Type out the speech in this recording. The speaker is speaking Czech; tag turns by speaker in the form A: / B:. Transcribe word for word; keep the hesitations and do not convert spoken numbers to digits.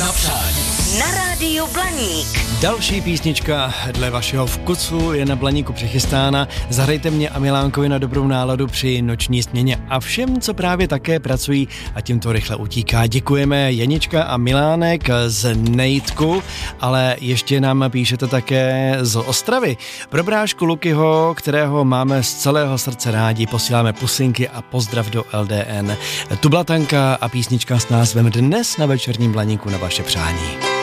A: na přání.
B: Na rádiu Blaník.
C: Další písnička dle vašeho vkusu je na Blaníku přichystána. Zahrajte mě a Milánkovi na dobrou náladu při noční směně a všem, co právě také pracují a tím to rychle utíká. Děkujeme Janička a Milánek z Nejtku, ale ještě nám píšete také z Ostravy. Pro brášku Lukyho, kterého máme z celého srdce rádi, posíláme pusinky a pozdrav do L D N. Tu Blatanka a písnička s názvem Dnes na večerním Blaníku na vaše přání.